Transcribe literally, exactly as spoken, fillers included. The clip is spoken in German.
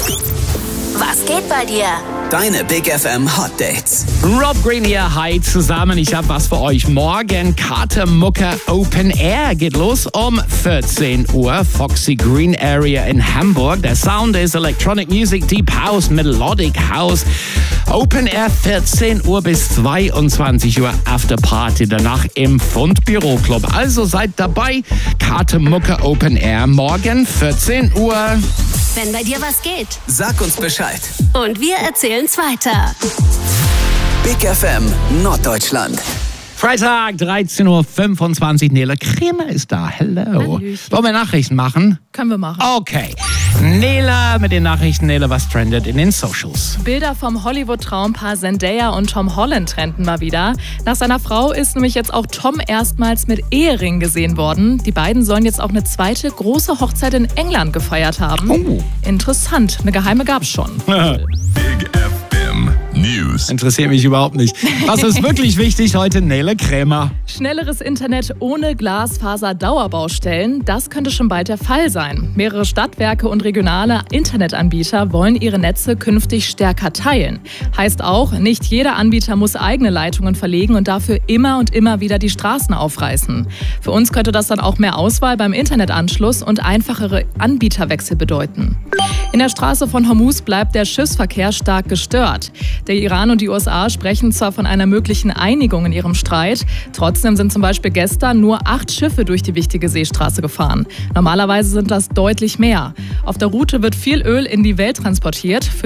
Was geht bei dir? Deine Big F M Hot Dates. Rob Green hier, hi zusammen. Ich habe was für euch. Morgen Kater Mucke Open Air geht los um vierzehn Uhr. Foxy Green Area in Hamburg. Der Sound ist Electronic Music, Deep House, Melodic House. Open Air vierzehn Uhr bis zweiundzwanzig Uhr After Party. Danach im Fundbüro Club. Also seid dabei. Kater Mucke Open Air morgen vierzehn Uhr. Wenn bei dir was geht. Sag uns Bescheid. Und wir erzählen's weiter. Big F M Norddeutschland. Freitag, dreizehn Uhr fünfundzwanzig. Nele Kremer ist da. Hello. Hallöchen. Wollen wir Nachrichten machen? Können wir machen. Okay. Nele mit den Nachrichten. Nele, was trendet in den Socials? Bilder vom Hollywood-Traumpaar Zendaya und Tom Holland trenden mal wieder. Nach seiner Frau ist nämlich jetzt auch Tom erstmals mit Ehering gesehen worden. Die beiden sollen jetzt auch eine zweite große Hochzeit in England gefeiert haben. Oh. Interessant. Eine geheime gab's schon. Big F M News. Interessiert mich überhaupt nicht. Was ist wirklich wichtig heute? Nele Krämer. Schnelleres Internet ohne Glasfaser-Dauerbaustellen, das könnte schon bald der Fall sein. Mehrere Stadtwerke und regionale Internetanbieter wollen ihre Netze künftig stärker teilen. Heißt auch, nicht jeder Anbieter muss eigene Leitungen verlegen und dafür immer und immer wieder die Straßen aufreißen. Für uns könnte das dann auch mehr Auswahl beim Internetanschluss und einfachere Anbieterwechsel bedeuten. In der Straße von Hormuz bleibt der Schiffsverkehr stark gestört. Der Iran und die U S A sprechen zwar von einer möglichen Einigung in ihrem Streit, trotzdem sind zum Beispiel gestern nur acht Schiffe durch die wichtige Seestraße gefahren. Normalerweise sind das deutlich mehr. Auf der Route wird viel Öl in die Welt transportiert.